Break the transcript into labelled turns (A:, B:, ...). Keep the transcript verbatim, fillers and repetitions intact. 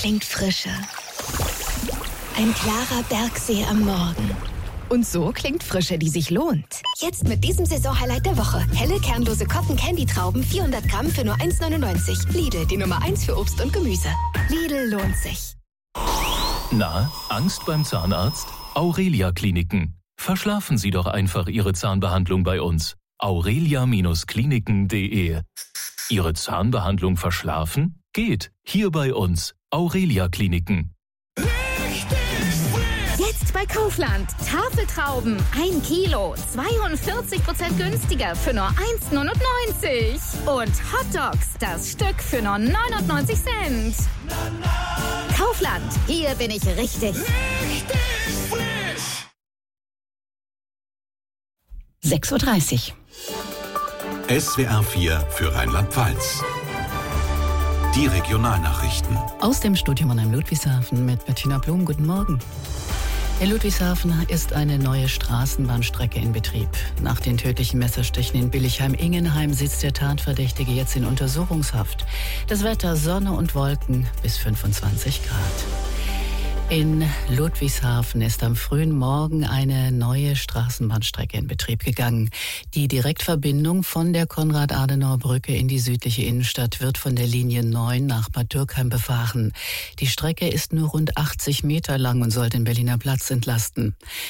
A: klingt Frische. Ein klarer Bergsee am Morgen. Und so klingt Frische, die sich lohnt. Jetzt mit diesem Saisonhighlight der Woche. Helle, kernlose Cotton-Candy-Trauben, vierhundert Gramm für nur eins neunundneunzig. Lidl, die Nummer eins für Obst und Gemüse. Lidl lohnt sich.
B: Na, Angst beim Zahnarzt? Aurelia Kliniken. Verschlafen Sie doch einfach Ihre Zahnbehandlung bei uns. aurelia Kliniken punkt de. Ihre Zahnbehandlung verschlafen? Geht. Hier bei uns. Aurelia Kliniken.
C: Jetzt bei Kaufland. Tafeltrauben. Ein Kilo. zweiundvierzig Prozent günstiger für nur eins neunundneunzig. Und Hotdogs. Das Stück für nur neunundneunzig Cent. Kaufland. Hier bin ich richtig. Richtig frisch.
D: sechs Uhr dreißig.
E: S W R vier für Rheinland-Pfalz. Die Regionalnachrichten.
D: Aus dem Studio Mannheim-Ludwigshafen mit Bettina Blum. Guten Morgen. In Ludwigshafen ist eine neue Straßenbahnstrecke in Betrieb. Nach den tödlichen Messerstichen in Billigheim-Ingenheim sitzt der Tatverdächtige jetzt in Untersuchungshaft. Das Wetter Sonne und Wolken bis fünfundzwanzig Grad. In Ludwigshafen ist am frühen Morgen eine neue Straßenbahnstrecke in Betrieb gegangen. Die Direktverbindung von der Konrad-Adenauer-Brücke in die südliche Innenstadt wird von der Linie neun nach Bad Dürkheim befahren. Die Strecke ist nur rund achtzig Meter lang und soll den Berliner Platz entlasten.